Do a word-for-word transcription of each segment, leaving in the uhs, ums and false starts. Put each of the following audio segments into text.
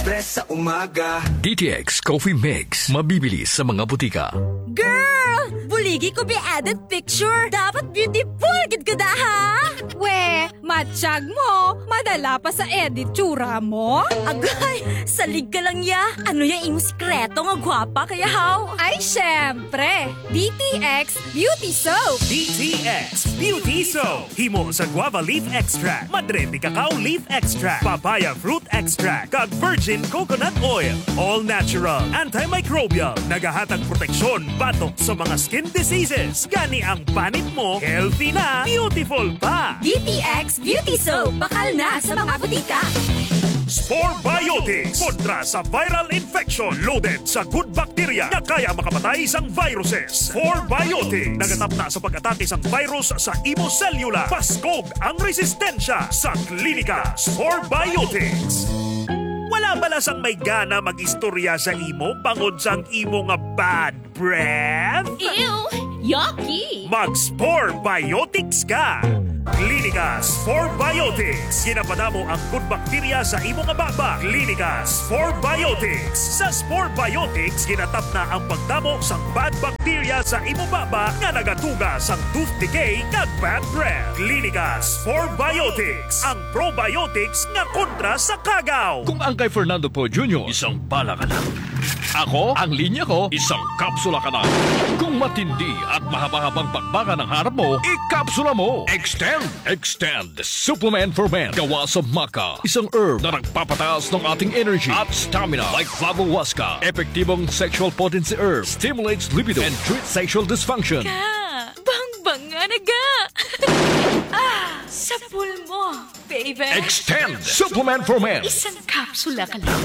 Press sa umaga. D T X Coffee Mix. Mabibili sa mga butika. Girl! Buligi ko be added picture. Dapat beautiful gid ka da ha? We, matsyag mo. Madala pa sa edit tsura mo. Agay, salig ka lang ya. Ano yung imong sikreto nga gwapa kaya how? Ay, syempre. D T X Beauty Soap. D T X Beauty Soap. Himo sa guava leaf extract, madre de cacao leaf extract, papaya fruit extract, kag virgin coconut oil. All natural, antimicrobial, nagahatag proteksyon batok sa mga skin diseases. Gani ang panit mo, healthy na, beautiful pa. D T X Beauty Soap. Bakal na sa mga butika. Spore Biotics kontra sa viral infection, loaded sa good bacteria na kaya makapatay sang viruses. Spore Biotics nagatap na sa pag-atake sang virus sa imo cellula. Paskog ang resistensya sa klinika. Spore Biotics. Wala bala sang may gana mag-istorya sa imo bangod sang imo nga bad breath? Ew! Yucky! Mag-Spore Biotics ka! Klinika Spore Biotics. Ginapadamo ang good bacteria sa imo nga baba. Klinika Spore Biotics. Sa Spore Biotics, ginatap na ang pagdamo sang bad bacteria sa imo baba nga nagatuga sang tooth decay kag bad breath. Klinika Spore Biotics. Ang probiotics nga kontra sa kagaw. Kung ang kay Fernando Po Junior, isang bala ka na. Ako, ang linya ko, isang kapsula ka na. Kung matindi at mahaba-habang bakbakan ng harap mo, ikapsula mo. Extend! Extend! Supplement for men. Gawa sa maca. Isang herb na nagpapataas ng ating energy at stamina like flavowaska. Epektibong sexual potency herb. Stimulates libido and treats sexual dysfunction. Ka! Bang-bang nga naga! Ah! Sa mo, baby! Extend! Supplement for men. Isang kapsula ka lang.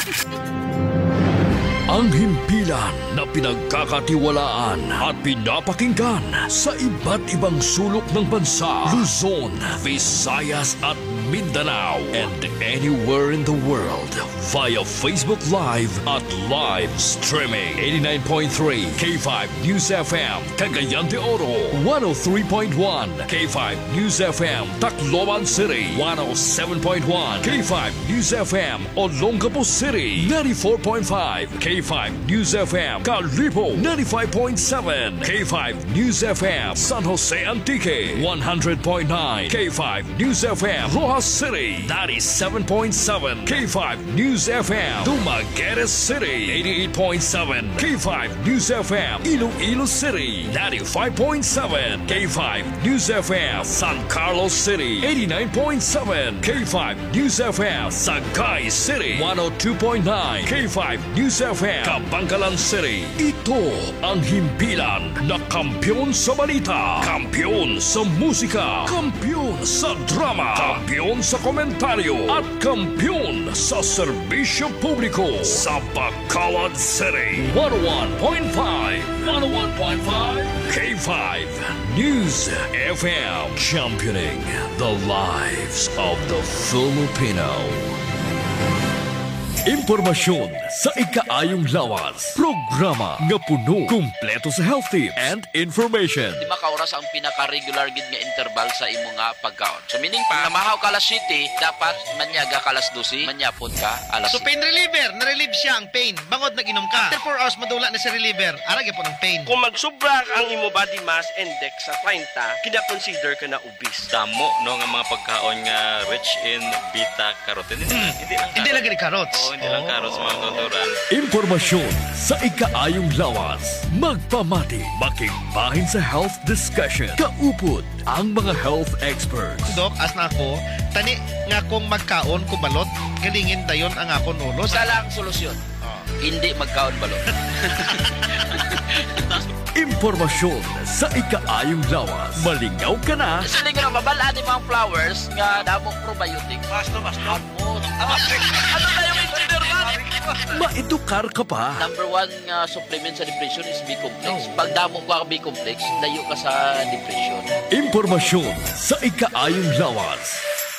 Ang himpilan na pinagkakatiwalaan at pinapakinggan sa iba't ibang sulok ng bansa, Luzon, Visayas at Mindanao, and anywhere in the world via Facebook Live at live streaming. eighty-nine point three K five News F M, Cagayan de Oro, one oh three point one K five News F M, Tacloban City, one oh seven point one K five News F M, Olongapo City, ninety-four point five K five News F M, Calipo, ninety-five point seven K five News F M, San Jose Antique, one hundred point nine K five News F M, Rojas City, ninety-seven point seven K five News F M, Dumaguete City, eighty-eight point seven K five News F M, Iloilo City, ninety-five point seven K five News F M, San Carlos City, eighty-nine point seven K five News F M, Sagay City, one oh two point nine K five News F M, Bangkalan City. Ito ang himpilan na kampiyon sa balita, kampiyon sa musika, kampiyon sa drama, kampiyon sa komentaryo, at kampiyon sa serbisyo publiko sa Bacolod City. one oh one point five one oh one point five K five News F M, championing the lives of the Filipino. Impormasyon sa ikaayong lawas. Programa nga puno, kumpleto sa health tips and information. Di ba kauras ang pinaka-regular gid nga interval sa imo nga pagkaon? So meaning pa, namahaw ka alas siyete, dapat manyaga ka alas dose, manyapon ka alas So pain reliever, na-relieve siya ang pain. Bangod nag-inom ka. After four hours, madula na si reliever. Arag po ng pain. Kung magsubra ang imo body mass index sa thirty, kina-consider ka na obese. Damo, no, nga mga pagkaon nga rich in beta-carotene. Hmm. Hindi lang Hindi lang gani carrots. Oo, hindi lang carrots, mga tuturan. Impormasyon sa ikaayong lawas. Magpamati, makigbahin sa health discussion. Kaupod ang mga health experts. Dok, as na ako, tani nga kung magkaon ko balot, galingin dayon ang akon ulo. Isa lang solusyon. Oh. Hindi magkaon balot. Impormasyon sa ikaayong lawas. Malingaw ka na. Sili nga mabalaan ni mga flowers nga damong probiotic. Basto, basto. Amo. Ano na yung engineer man? Maedukar ka pa. Number one nga supplement sa depression is B-complex. Pag damong ka B-complex, layo ka sa depression. Impormasyon sa ikaayong lawas.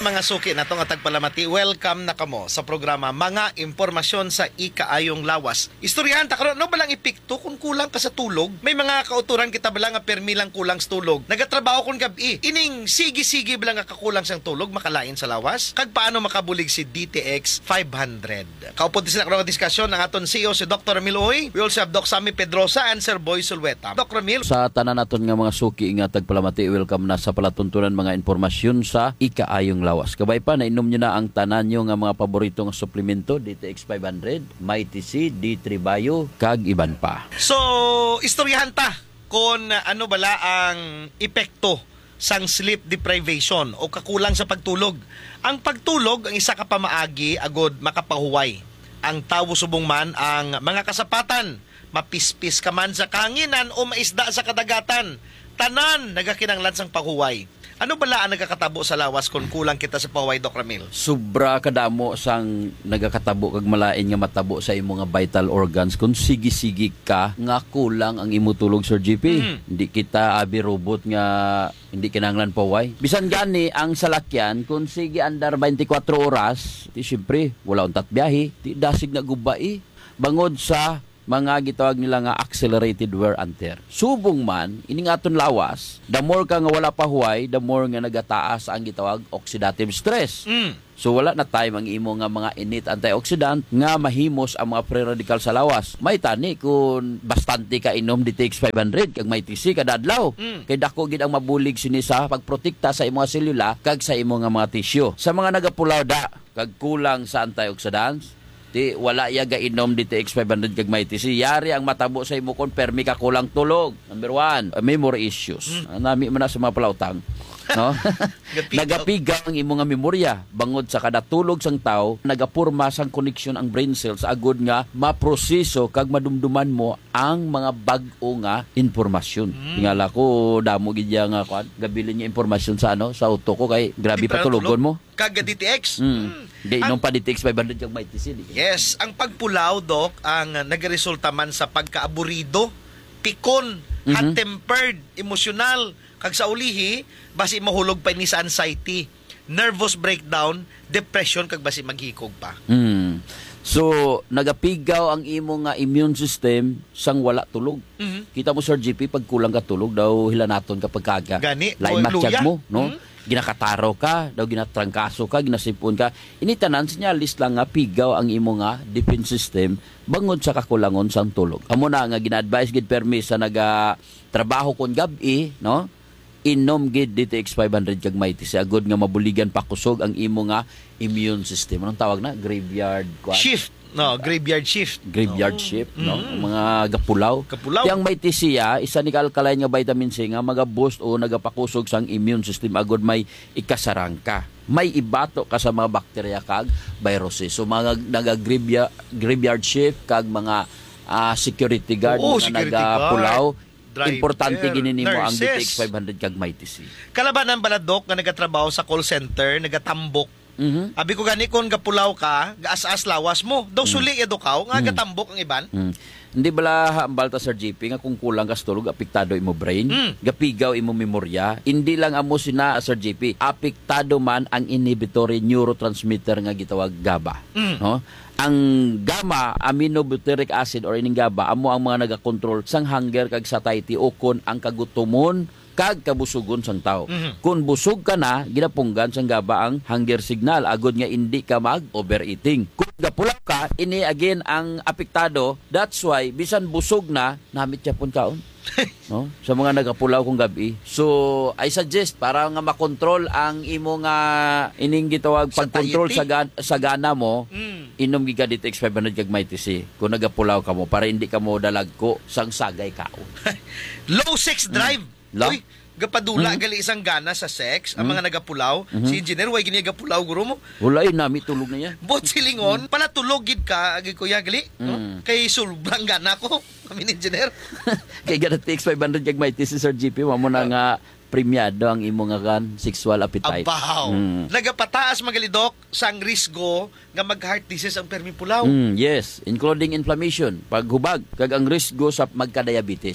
mga suki na to nga tagpalamati, welcome na kamo sa programa Mga Impormasyon sa Ikaayong Lawas. Istoryahan ta karon no balang ipikto kung kulang ka sa tulog. May mga kauturan kita bala nga permi lang kulang sa tulog. Nagatrabaho kon gabi. Ining sige-sige bala nga kakulang sang tulog makalain sa lawas. Kag paano makabulig si D T X five hundred. Kaupod sila karon diskusyon ng aton C E O si Doctor Ramil Uy. We also have Doc Sammy Pedrosa and Sir Boy Sulweta. Doc Ramil. Sa tanan naton nga mga suki nga tagpalamati, welcome na sa palatuntunan mga impormasyon sa Ikaayong Lawas. Kabay pa, nainom nyo na ang tanan nyo nga mga paborito nga suplemento, D T X five hundred, Mighty C, D three Bio, kag iban pa. So, istoryahan ta kung ano bala ang epekto sang sleep deprivation o kakulang sa pagtulog. Ang pagtulog, ang isa ka pamaagi, agod makapahuway. Ang tawo subong man ang mga kasapatan, mapispis ka man sa kahanginan o maisda sa kadagatan. Tanan, nagakinanglan sang pahuway. Ano bala ang nagakatabo sa lawas kung kulang kita sa pahuway, Doc Ramil? Sobra kadamo sang nagakatabo kag malain nga matabo sa imo nga vital organs kung sige-sige ka nga kulang ang imo tulog, Sir G P. Mm-hmm. Hindi kita abi robot nga hindi kinahanglan pahuway. Bisan gani ang salakyan kung sige andar twenty-four oras, ti syempre wala untat biyahe, ti dasig na gubai bangod sa mga gitawag nila nga accelerated wear and tear. Subong man, ining aton lawas, the more ka nga wala pa huway, the more nga nagataas ang gitawag oxidative stress. Mm. So wala na time ang imo nga mga init antioxidant nga mahimos ang mga free radical sa lawas. May tani kung bastante ka inom D T X five hundred kag may T C kada adlaw. Mm. Kay dako gid ang mabulig sini sa pagprotekta sa imo nga selula kag sa imo nga mga tissue. Sa mga nagapulaw da kag kulang sa antioxidants, di wala ya ga inom D T X five hundred kag may T C. Yari ang matabo sa imo kon permi ka kulang tulog. Number one, uh, memory issues. Mm. Nami man na sa mga palautang. No? Nagapigaw ang imo nga memorya bangod sa kada tulog sang tao, nagapurma sang connection ang brain cells agud nga maproseso kag madumduman mo ang mga bag-o nga impormasyon. Mm. Tingala ko damo gid ya nga kwan, gabilin niya impormasyon sa ano, sa auto ko kay grabe pa tulogon mo. Kag D T X. Mm. Mm. Di inom pa D T X five hundred kag may T C. Di. Yes, ang pagpulaw, Doc, ang nagaresulta man sa pagkaaburido, pikon, mm-hmm. hot-tempered, emosyonal, kag sa ulihi, basi mahulog pa ni sa anxiety, nervous breakdown, depression, kag basi maghikog pa. Mm. So, nagapigaw ang imo nga immune system sang wala tulog. Mm-hmm. Kita mo, Sir G P, pag kulang ka tulog, daw hilanaton kapag kaga. Gani, lain matsyag mo, no? Mm-hmm. Ginakataro ka, daw ginatrangkaso ka, ginasipon ka. Initanan sinyalis lang nga pigaw ang imo nga defense system bangod sa kakulangon sang tulog. Amo na nga gina-advise gid permi sa naga trabaho kon gabi, no? Inom gid D T X five hundred kag may T C agud nga mabuligan pakusog ang imo nga immune system. Anong tawag na? Graveyard kwan? Shift. No, graveyard shift. Graveyard oh. shift, no? Mm-hmm. Mga gapulaw. Kapulaw. Yang may T C ya, isa ni alkaline nga vitamin C nga maga-boost o nagapakusog sang immune system agud may ikasarang ka. May ibato ka sa mga bakterya kag viruses. So mga naga-graveyard graveyard shift kag mga uh, security guard Oo, nga security nagapulaw. Driver, Importante ginini mo ang D T nurses. X five hundred kag may T C. Kalabanan bala, Doc, nga nagatrabaho sa call center, nagatambok. Mm-hmm. Abi ko gani kon gapulaw ka, gaas-as lawas mo. Daw suli edo ka, nga Mm. gatambok ang iban. Mm. Hindi bala ang balta, Sir G P, nga kung kulang ka sa tulog, apektado imo brain, Mm. gapigaw imo memorya. Hindi lang amo sina, Sir G P, apektado man ang inhibitory neurotransmitter nga gitawag GABA. Mm. No? Ang gamma, aminobutyric acid or ining GABA, amo ang mga nagakontrol sang hunger kag satiety o kon ang kagutomon kag kabusugon sang tao. Mm-hmm. Kung busog ka na, ginapunggan sang GABA ang hunger signal agud nga hindi ka mag overeating. Kung gapulaw ka, ini again ang apektado. That's why bisan busog na, namit siya pun kaon. No? Sa mga nagapulaw kong gabi. So, I suggest para nga makontrol ang imo nga ining gitawag pagkontrol sa, gan- sa gana mo, mm. inom giga D T X five hundred kag may T C. Kung nagapulaw ka mo para hindi ka mo dalagko sang sagay kaon. Low sex drive. Mm. Uy, gapadula Mm-hmm. gali isang gana sa sex, ang Mm-hmm. mga nagapulaw. Mm-hmm. Si engineer, way gini gapulaw guro mo. Wala yun, nami tulog na yan. Bot silingon, pala tulog gid ka, agi kuya gali. No? Mm. Kay sulbang gana ko, kami ni engineer. Kay gana T X five hundred kag may T C, Sir G P, mo na nga premiado ang imo nga kan sexual appetite. Abaw. Mm. Nagapataas magalidok sang risgo nga mag-heart disease ang permi pulaw. Mm, yes, including inflammation, paghubag, kag ang risgo sa magka-diabetes.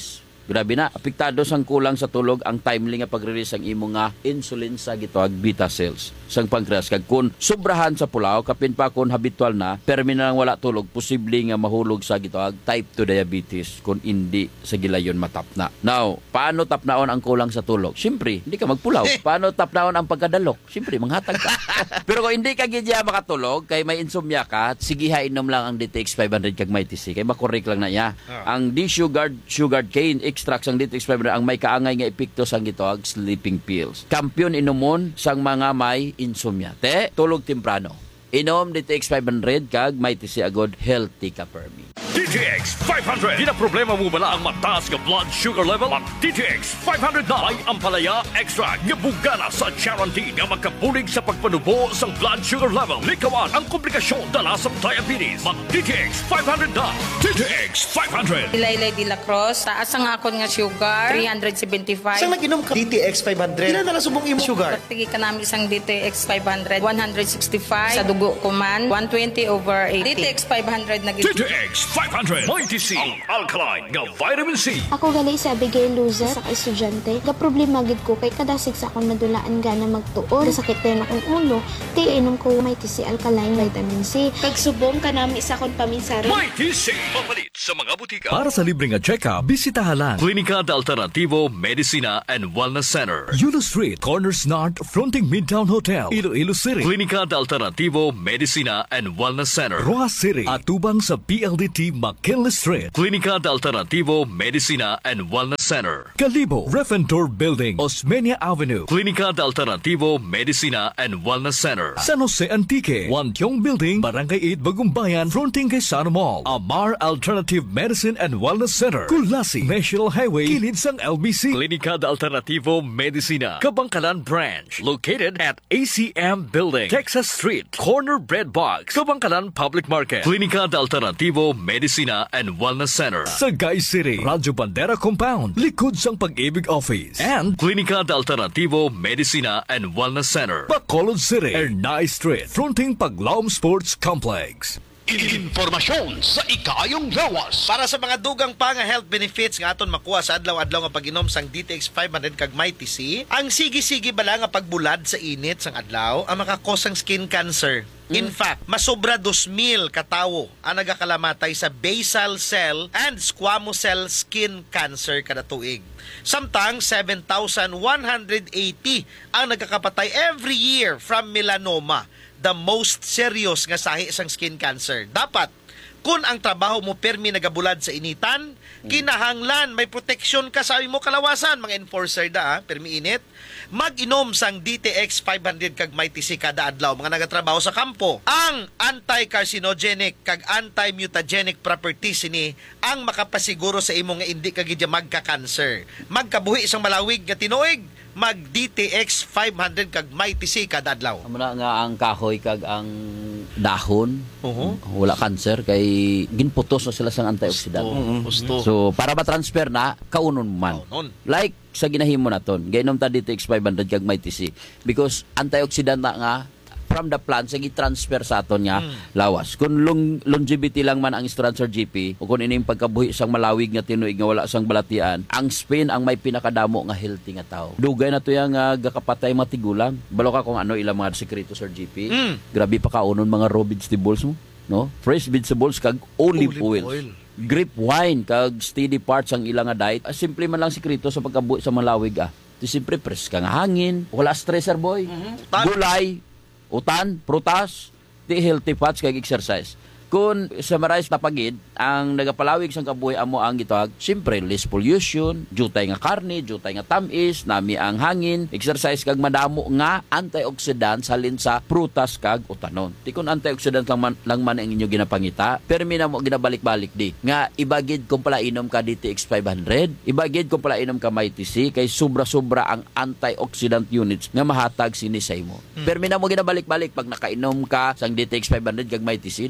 Grabe na, apektado sang kulang sa tulog ang timely nga pag-release ang imo nga insulin sa gitawag beta cells sang pancreas. Kag kun sobrahan sa pulaw, kapin pa kun habitual na, permi na lang wala tulog, posible nga mahulog sa gitawag type two diabetes kung hindi sa gilayon matapna. Now, paano tapnaon ang kulang sa tulog? Siyempre, hindi ka magpulaw. Paano tapnaon ang pagkadalok? Siyempre, manghatag ka. Pero kung hindi ka gidya makatulog, kay may insomnia ka, sige ha, inom lang ang D T X five hundred kag may T C, kay makorek lang na niya. Ang D-sugared sugared cane extracts ang D T X five hundred ang may kaangay nga epekto sang gitawag sleeping pills. Kampiyon inomon sang mga may insomnia. Te, tulog temprano. Inom D T X five hundred kag may T C agod, healthy ka permi. D T X five hundred. Di na problema mo bala ang mataas nga blood sugar level? Ang D T X five hundred na ay ampalaya extra nga bugana sa Charantin nga magkapulig sa pagpanubo sa blood sugar level. Likawan ang komplikasyon dala sa diabetes. Mag D T X five hundred na. D T X five hundred. Ilaylay de la Cruz, taas ang akon nga sugar, three seventy-five. Saan nag-inom ka? D T X five hundred. Ilan na lang subong imo sugar? Pagtigi ka namin isang D T X five hundred, one sixty-five. Sa dugo ko man, one twenty over eighty. D T X five hundred na D T X five hundred. May T C. Ang alkaline nga vitamin C. Ako galay sa Abigail Luza sa estudyante. Ga problema gid ko kay kadasig sa akong madulaan gana magtuon. Sakit din akong ulo. Di inom ko may T C alkaline vitamin C. Kag subong ka nami sa akong paminsari. May T C. Mapalit sa mga butika. Para sa libreng check-up, bisitahan lang Klinika de Alternativo Medicina and Wellness Center. Yulo Street, Corners North, fronting Midtown Hotel, Iloilo City. Klinika de Alternativo Medicina and Wellness Center. Rojas City, atubang sa P L D T McKinley Street. Klinika de Alternativo Medicina and Wellness Center. Calibo, Refentor Building, Osmeña Avenue. Klinika de Alternativo Medicina and Wellness Center. San Jose Antique, Wantiong Building, Barangay eight, Bagumbayan, fronting kay Sano Mall. Amar Alternative Medicine and Wellness Center. Kulasi, National Highway, kilid sang L B C. Klinika de Alternativo Medicina, Kabangkalan Branch, located at A C M Building, Texas Street, Corner Bread Box, Kabangkalan Public Market. Klinika de Alternativo Medicina and Wellness Center. Sagay City, Radyo Bandera Compound, likod sang Pag-ibig Office. And Klinika de Alternativo Medicina and Wellness Center. Bacolod City, Ernay Street, fronting Paglaom Sports Complex. Informasyon sa ikayong lawas. Para sa mga dugang pa nga health benefits nga aton makuha sa adlaw-adlaw nga pag-inom sang D T X five hundred kag may T C, ang sige-sige bala nga pagbulad sa init sang adlaw ang makakos sang skin cancer. In fact, masobra two thousand katawo ang nagakalamatay sa basal cell and squamous cell skin cancer kada tuig. Samtang seven thousand one hundred eighty ang nagkakapatay every year from melanoma, the most serious nga sahi sang skin cancer. Dapat, kung ang trabaho mo permi nagabulad sa initan, kinahanglan may proteksyon ka sa imo kalawasan, mga enforcer da, ha? Permi init. Mag-inom sang D T X five hundred kag may T C kada adlaw, mga nagatrabaho sa kampo. Ang anti-carcinogenic kag anti-mutagenic properties ini ang makapasiguro sa imo nga hindi ka gid magka-cancer. Magkabuhi isang malawig nga tinuig, mag D T X five hundred kag may T C kada adlaw. Amo na nga ang kahoy kag ang dahon, uh-huh. wala cancer kay ginputos na sila sang antioxidant. Gusto. So para ma-transfer na kaunon man. Kaunon. Like sa ginahimo naton, gainom ta D T X five hundred kag may T C because antioxidant na nga from the plant sa gi-transfer sa aton nga mm. lawas. Kung long, longevity lang man ang strand Sir G P o kung ining pagkabuhi sang malawig nga tinuig nga wala sang balatian, ang Spain ang may pinakadamo nga healthy nga tao. Dugay na to yang uh, gakapatay matigulang. Balo ka kung ano ilang mga sekreto Sir G P. Mm. Grabe pa kaunon mga raw vegetables mo, no? Fresh vegetables kag olive, olive oil. oil. Grape wine kag steady parts ang ilang nga diet. Ah, simple man lang sekreto sa pagkabuhi sa malawig ah. Di simple fresh ka nga hangin, wala stresser boy. Mm-hmm. Gulay, utan, prutas, di healthy fats kag exercise. Kung summarize na pagid, ang nagapalawig sang kabuhi amo ang gitawag, siyempre less pollution, jutay nga karne, jutay nga tamis, nami ang hangin, exercise kag madamo nga antioxidant salin sa prutas kag utanon. Di kun antioxidant lang man, lang man ang inyo ginapangita, pero mina mo ginabalik-balik di. Nga ibagid kung pala inom ka D T X five hundred, ibagid kung pala inom ka may T C, kay sobra-sobra ang antioxidant units nga mahatag sinisay mo. Hmm. Pero mina mo ginabalik-balik pag nakainom ka sang D T X five hundred kag may T C, daw nakaka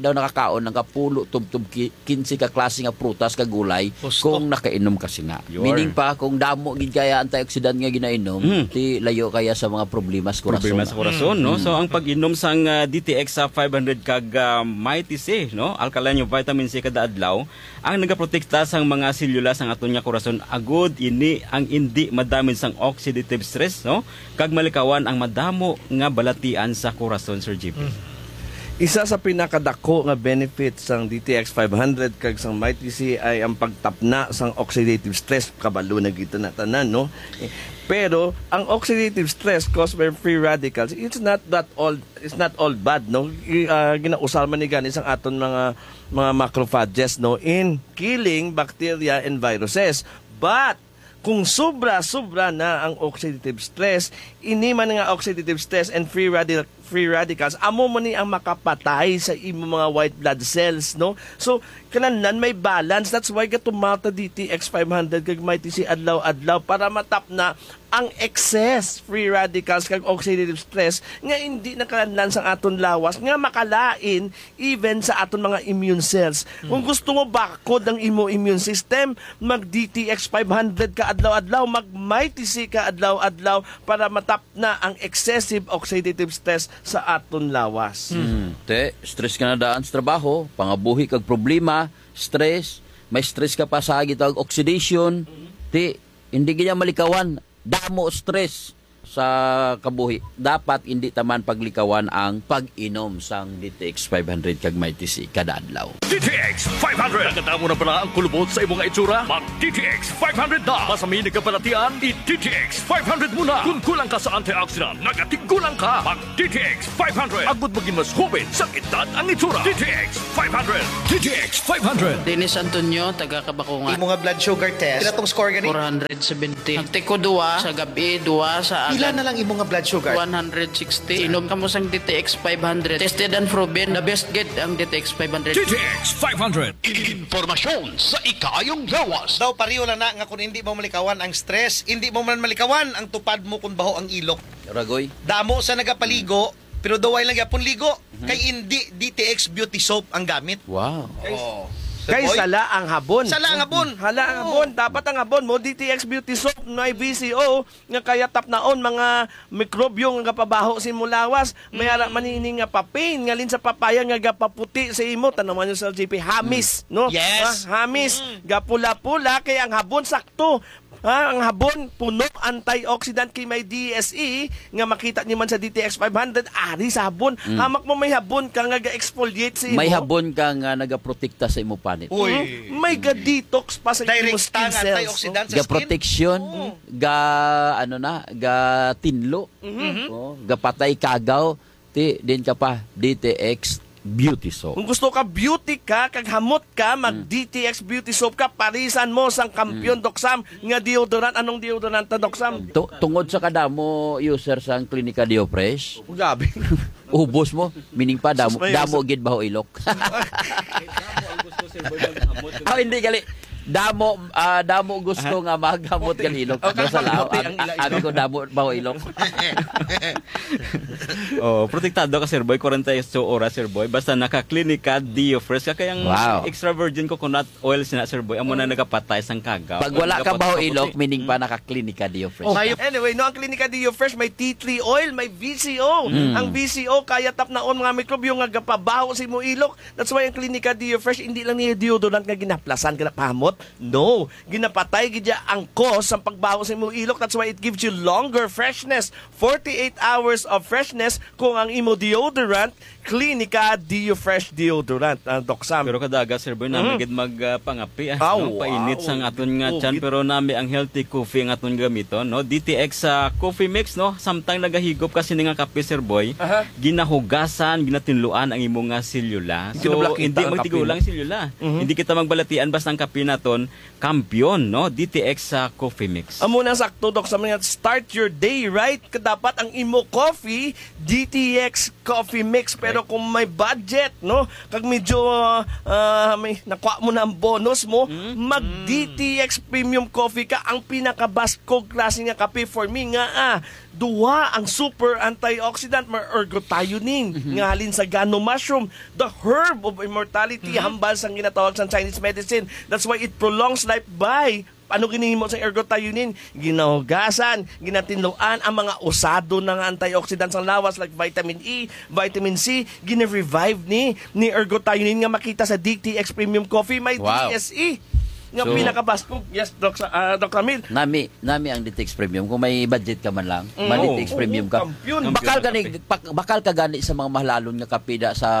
makaon ng kapulo tubtub kinsi ka klase nga prutas ka gulay kung nakainom ka sina. Meaning pa kung damo gid kaya antioxidant nga ginainom, mm. ti layo kaya sa mga problema sa korason. Problema sa korason, mm. no? So ang pag-inom sang uh, D T X sa five hundred kag uh, Mighty C, no? Alkaline yung vitamin C kada adlaw, ang nagaprotekta sang mga selula sang aton nga korason agud ini ang hindi madamid sang oxidative stress, no? Kag malikawan ang madamo nga balatian sa korason, Sir G P. Mm. Isa sa pinakadako nga benefits sang D T X five hundred kag sang Mighty C ay ang pagtapna sang oxidative stress, kabalo na gito na tanan, no? Pero ang oxidative stress caused by free radicals, it's not that all it's not all bad, no? Uh, ginausal man ni gani sang aton mga mga macrophages, no, in killing bacteria and viruses. But kung sobra-sobra na ang oxidative stress, ini man nga oxidative stress and free radical free radicals, amo man ni ang makapatay sa imo mga white blood cells, no? So kananan may balance. That's why gato Malta D T X five hundred kag Mighty C adlaw-adlaw para matap na ang excess free radicals kag oxidative stress nga hindi nakalanlan sa aton lawas nga makalain even sa aton mga immune cells. Hmm. Kung gusto mo bakod ang imo immune system, mag D T X five hundred ka adlaw-adlaw, mag Mighty C ka adlaw-adlaw para matap na ang excessive oxidative stress sa aton lawas. Hmm. Te, stress ka na daan sa trabaho, pangabuhi kag problema, stress, may stress ka pa sa gitag oxidation. Te, hindi ganyan malikawan. Damo stress sa kabuhi. Dapat hindi taman paglikawan ang pag-inom sang D T X five hundred kag Mighty C kada adlaw. D T X five hundred. Nagkatamo na pala ang kulubot sa imong itsura? Mag D T X five hundred na. Masamini ka palatian, i-D T X five hundred muna. Kung kulang ka sa antioxidant, nagatigulang ka. Mag D T X five hundred. Agud maging mas hubin sa edad ang itsura. D T X five hundred. D T X five hundred. Dennis Antonio, taga Kabakungan. Imo nga blood sugar test. Pila tong score gani? four seventy. Nagtiko duwa sa gabi, duwa sa Pila na lang imo nga blood sugar? one sixty. Inom ka mo sang D T X five hundred. Tested and proven. The best get ang D T X five hundred. D T X five hundred. Informasyon sa ikayong lawas. Daw pariyo na na nga kung hindi mo malikawan ang stress, hindi mo man malikawan ang tupad mo kung baho ang ilok. Ragoy. Damo sa nagapaligo, pero daway lang yapon ligo. Mm-hmm. Kay hindi D T X beauty soap ang gamit. Wow. Oh. Kay sala ang habon. Sala ang habon. Hala ang habon. Dapat ang habon mo, D T X Beauty Soap, may V C O, nga kaya tapnaon mga mikrobyo nga kapabaho si mulawas. May ara manini nga papain, nga lin sa papaya nga gapaputi sa imo. Tanaman nyo sa G P, hamis, no? Yes. Ha, hamis. Gapula-pula, kaya ang habon sakto. Ha, ang habon, puno, antioxidant kay may D S E, nga makita niyo man sa D T X five hundred, ari sa habon. Mm. Hamak mo may habon ka nga ga-exfoliate sa imo. May habon ka nga nagaprotekta sa imo panit. Uy. Uh-huh. May ga-detox pa sa imo skin cells. Antioxidant sa ga-protection, oh. ga, ano na, ga tinlo, mm-hmm. oh, ga patay kagaw, ti, din ka pa, D T X Beauty Soap. Kung gusto ka beauty ka, kag hamot ka, mag D T X Beauty Soap ka, parisan mo sang kampiyon mm. Doksam, nga deodorant, anong deodorant ta Doksam? Tu- tungod sa kadamo user sang Klinika Diofresh. Gabi. Ubos mo, meaning pa damo, damo gid baho ilok. Ah, hindi gali. Damo uh, damo gusto nga maghamot kan ilok. Okay. Sa lao, abi ko damo baho ilok. Oh, protektado ka Sir Boy, forty-eight oras Sir Boy. Basta naka-Klinika Diofresh ka kayang wow. extra virgin coconut oil sina Sir Boy. Amo na nagapatay sang kagaw. Pag wala ka baho ilok, meaning pa naka-Klinika Diofresh. Okay. Anyway, no ang Klinika Diofresh may tea tree oil, may V C O. Mm. Ang V C O kaya tapnaon mga mikrobyo nga gapabaho sa imo ilok. That's why ang Klinika Diofresh hindi lang ni deodorant nga ginaplasan kana pahamot. No, ginapatay gidya ang cause sa pagbaho sa imong ilok. That's why it gives you longer freshness, forty-eight hours of freshness kung ang imo deodorant Klinika Diofresh deodorant, uh, Doksam. Pero kadaga Sir Boy nami gid magpangapi uh, ah, no? wow. Painit sang aton nga oh, tiyan, pero nami ang healthy coffee ang aton gamiton, no? D T X sa uh, coffee mix, no? Samtang nagahigop kasi nga kape Sir Boy, uh-huh. ginahugasan, ginatinluan ang imong nga selula. So hindi magtigulang selula. Uh-huh. Hindi kita magbalatian basta ang kape naton kampiyon, no? D T X sa uh, coffee mix. Amo na sakto Doksam nga start your day right. Dapat ang imo coffee D T X coffee mix. Pero Pero kung may budget, no, kag medyo uh, uh, may nakuha mo na ang bonus mo, mm. mag-D T X Premium Coffee ka, ang pinakabaskog klase nga kape for me nga ah. Duha ang super antioxidant may ergothioneine mm-hmm. nga halin sa gano mushroom, the herb of immortality, mm-hmm. hambal sang ginatawag sa Chinese medicine. That's why it prolongs life by ano ginihimo sa ergothioneine? Ginahugasan, ginatinluan ang mga usado ng antioxidants ang lawas like vitamin E, vitamin C, gina-revive ni ni ergothioneine nga makita sa D T X Premium Coffee. May wow. D S E. Nga So, pinakabaskog. Yes, Doc, uh, Doc Ramil. Nami, nami ang D T X Premium. Kung may budget ka man lang, Mm. may D T X Oo, Premium oo, ka. kampiyon. Bakal Kampiyon gani, pak- bakal ka gani sa mga mahalalon nga kapida sa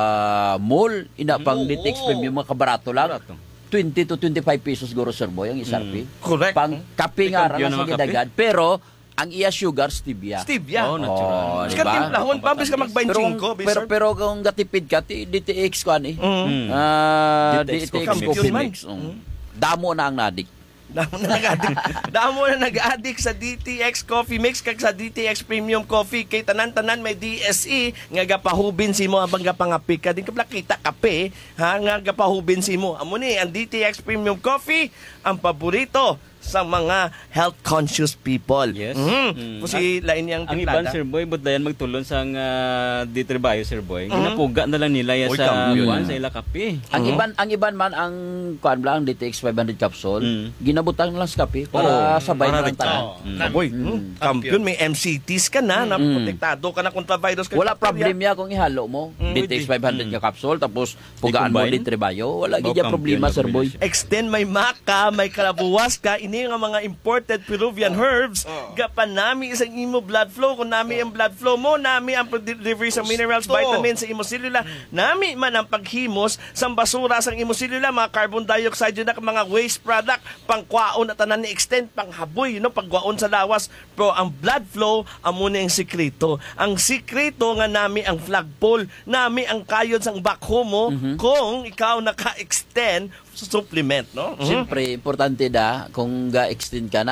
mall, ina pang Oo. D T X Premium mga kabarato lang. twenty to twenty-five pesos guro sir boy ang isarpi. Mm. Correct. Pang kape nga ra Kampiyon sa ng mga gidagad, pero ang iya sugar stevia. Stevia. Oh, natural. Oh, Mas diba? ka timplahon, pambis ka mag-benching ko, pero, pero kung gatipid ka, ti- D T X ko ani. Mm. Ah, D T X D T X Coffee Coffee Mix. Mix. Mm. Damo na ang nadik. Damo na nag-addict. Damo na nag-addict sa D T X Coffee Mix kag sa D T X Premium Coffee. Kay tanan-tanan may D S E nga gapahubin si mo abang gapangapi ka. Din ka pala kita kape ha nga gapahubin si mo. Amo ni ang D T X Premium Coffee ang paborito sa mga health conscious people. Yes. Mm. Mm. Kung si lain yang Ang timplada. iban, Sir Boy, but dayan magtulon sa uh, di trabaho, Sir Boy. Mhm. Ginapuga na lang nila ya Oy, sa kampiyon. buwan, sa ila kape. Ang Mhm. iban ang iban man ang kuan lang D T X five hundred capsule, Mm. ginabutang lang sa kape para Oo. sabay Para na lang rin tanan. ka. Mm. Boy, mm. kampiyon may M C Ts ka na, na protektado ka na kontra virus ka. Wala problem ya kung ihalo mo Mm, D T X five hundred nga capsule tapos pugaan mo I-combine. din trebayo, wala Oh, gid ya kampiyon problema na sir boy. combination. Extend may maka, may kalabuwas ka, ini nga mga imported Peruvian herbs, gapan nami isang imo blood flow. Kung nami ang blood flow mo, nami ang delivery sa minerals, vitamins sa imo selula, nami man ang paghimos sa basura sa imo selula, mga carbon dioxide yun na mga waste product, pangkwaon at tanan ni extend, panghaboy, you know, pagwaon sa lawas. Pero ang blood flow, amo na yung sikreto. Ang sikreto nga nami ang flagpole, nami ang kayod sang backhoe mo, kung ikaw naka-extend supplement, no? Siyempre, importante da kung ga-extend ka na